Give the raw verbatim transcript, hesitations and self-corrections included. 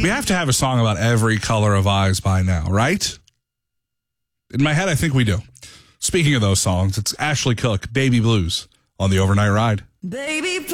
We have to have a song about every color of eyes by now, right? In my head, I think we do. Speaking of those songs, it's Ashley Cook, Baby Blues, on the Overnight Ride. Baby